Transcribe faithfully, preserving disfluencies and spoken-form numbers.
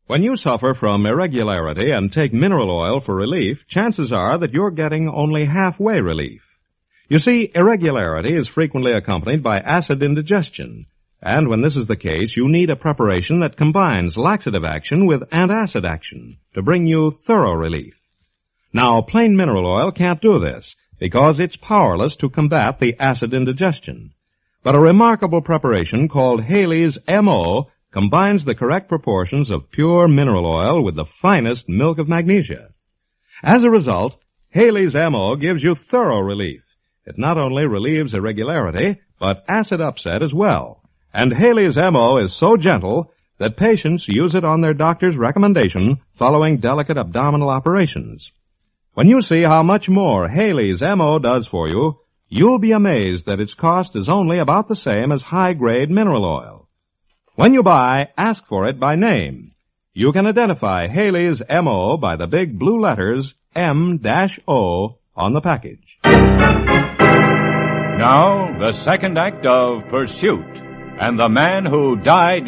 When you suffer from irregularity and take mineral oil for relief, chances are that you're getting only halfway relief. You see, irregularity is frequently accompanied by acid indigestion, and when this is the case, you need a preparation that combines laxative action with antacid action to bring you thorough relief. Now, plain mineral oil can't do this because it's powerless to combat the acid indigestion. But a remarkable preparation called Haley's M O combines the correct proportions of pure mineral oil with the finest milk of magnesia. As a result, Haley's M O gives you thorough relief. It not only relieves irregularity, but acid upset as well. And Haley's M O is so gentle that patients use it on their doctor's recommendation following delicate abdominal operations. When you see how much more Haley's M O does for you, you'll be amazed that its cost is only about the same as high-grade mineral oil. When you buy, ask for it by name. You can identify Haley's M O by the big blue letters M O on the package. Now, the second act of Pursuit, and the man who died